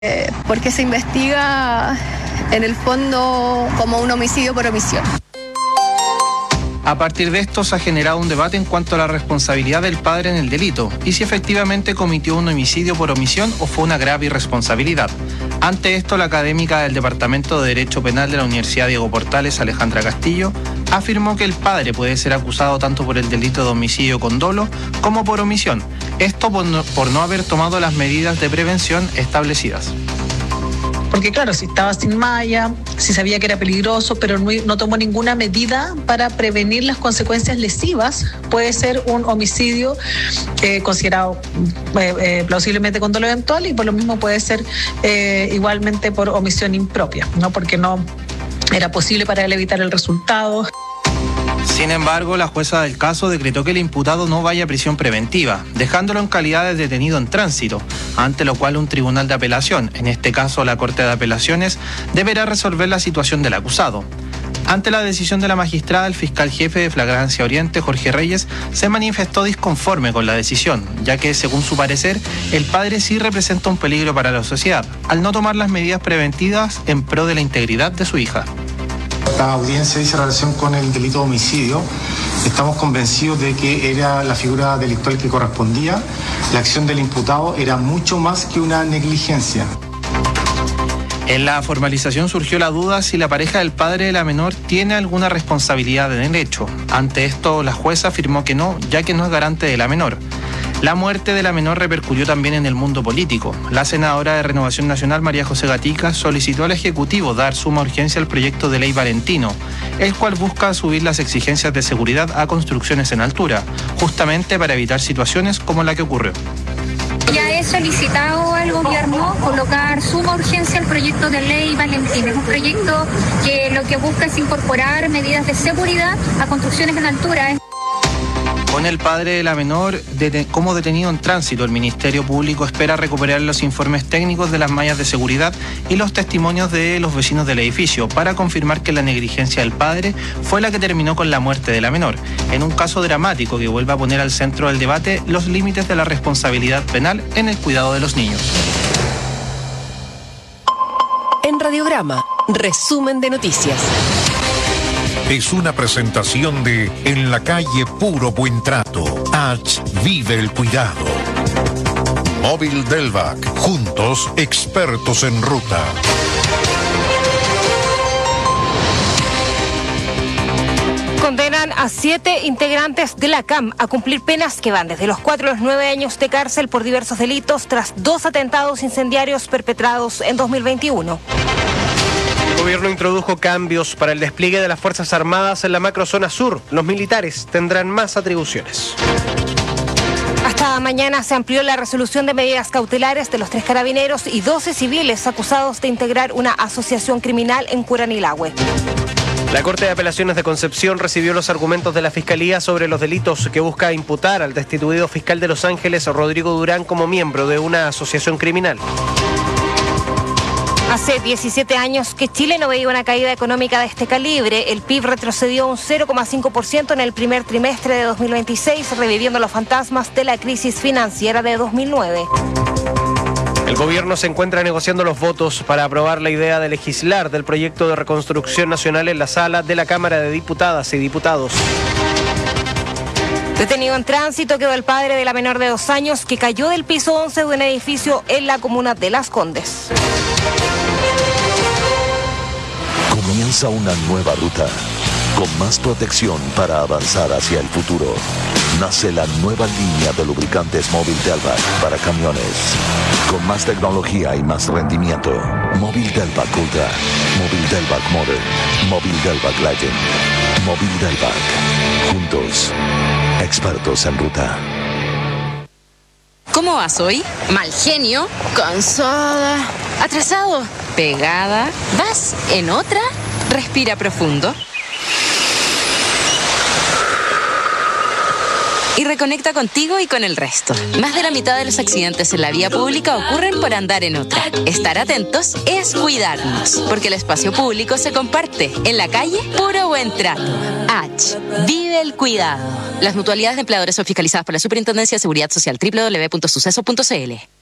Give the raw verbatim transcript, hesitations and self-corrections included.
Eh, porque se investiga en el fondo como un homicidio por omisión. A partir de esto se ha generado un debate en cuanto a la responsabilidad del padre en el delito y si efectivamente cometió un homicidio por omisión o fue una grave irresponsabilidad. Ante esto, la académica del Departamento de Derecho Penal de la Universidad Diego Portales, Alejandra Castillo, afirmó que el padre puede ser acusado tanto por el delito de homicidio con dolo como por omisión, esto por no, por no haber tomado las medidas de prevención establecidas. Porque claro, si estaba sin malla, si sabía que era peligroso, pero no, no tomó ninguna medida para prevenir las consecuencias lesivas, puede ser un homicidio eh, considerado eh, eh, plausiblemente con dolo eventual y por lo mismo puede ser eh, igualmente por omisión impropia, ¿no? Porque no era posible para él evitar el resultado. Sin embargo, la jueza del caso decretó que el imputado no vaya a prisión preventiva, dejándolo en calidad de detenido en tránsito, ante lo cual un tribunal de apelación, en este caso la Corte de Apelaciones, deberá resolver la situación del acusado. Ante la decisión de la magistrada, el fiscal jefe de Flagrancia Oriente, Jorge Reyes, se manifestó disconforme con la decisión, ya que, según su parecer, el padre sí representa un peligro para la sociedad, al no tomar las medidas preventivas en pro de la integridad de su hija. La audiencia dice relación con el delito de homicidio. Estamos convencidos de que era la figura delictual que correspondía. La acción del imputado era mucho más que una negligencia. En la formalización surgió la duda si la pareja del padre de la menor tiene alguna responsabilidad en el hecho. Ante esto, la jueza afirmó que no, ya que no es garante de la menor. La muerte de la menor repercutió también en el mundo político. La senadora de Renovación Nacional, María José Gatica, solicitó al Ejecutivo dar suma urgencia al proyecto de ley Valentino, el cual busca subir las exigencias de seguridad a construcciones en altura, justamente para evitar situaciones como la que ocurrió. Ya he solicitado al gobierno colocar suma urgencia al proyecto de ley Valentino. Es un proyecto que lo que busca es incorporar medidas de seguridad a construcciones en altura. Con el padre de la menor deten- como detenido en tránsito, el Ministerio Público espera recuperar los informes técnicos de las mallas de seguridad y los testimonios de los vecinos del edificio para confirmar que la negligencia del padre fue la que terminó con la muerte de la menor, en un caso dramático que vuelve a poner al centro del debate los límites de la responsabilidad penal en el cuidado de los niños. En Radiograma, resumen de noticias. Es una presentación de En la calle Puro Buen Trato. H. Vive el cuidado. Móvil Delvac. Juntos, expertos en ruta. Condenan a siete integrantes de la C A M a cumplir penas que van desde los cuatro a los nueve años de cárcel por diversos delitos tras dos atentados incendiarios perpetrados en dos mil veintiuno. El gobierno introdujo cambios para el despliegue de las Fuerzas Armadas en la macrozona sur. Los militares tendrán más atribuciones. Hasta mañana se amplió la resolución de medidas cautelares de los tres carabineros y doce civiles acusados de integrar una asociación criminal en Curanilahue. La Corte de Apelaciones de Concepción recibió los argumentos de la Fiscalía sobre los delitos que busca imputar al destituido fiscal de Los Ángeles, Rodrigo Durán, como miembro de una asociación criminal. Hace diecisiete años que Chile no veía una caída económica de este calibre. El P I B retrocedió un cero coma cinco por ciento en el primer trimestre de dos mil veintiséis, reviviendo los fantasmas de la crisis financiera de dos mil nueve. El gobierno se encuentra negociando los votos para aprobar la idea de legislar del proyecto de reconstrucción nacional en la sala de la Cámara de Diputadas y Diputados. Detenido en tránsito quedó el padre de la menor de dos años que cayó del piso once de un edificio en la comuna de Las Condes. Comienza una nueva ruta, con más protección para avanzar hacia el futuro. Nace la nueva línea de lubricantes Móvil Delvac para camiones, con más tecnología y más rendimiento. Móvil Delvac Ultra, Móvil Delvac Modern, Móvil Delvac Legend, Móvil Delvac. Juntos, expertos en ruta. ¿Cómo vas hoy? Mal genio, cansada, atrasado, pegada. ¿Vas en otra? Respira profundo. Y reconecta contigo y con el resto. Más de la mitad de los accidentes en la vía pública ocurren por andar en otra. Estar atentos es cuidarnos, porque el espacio público se comparte. En la calle, puro buen trato. H. Vive el cuidado. Las mutualidades de empleadores son fiscalizadas por la Superintendencia de Seguridad Social. doble u doble u doble u punto suceso punto c l.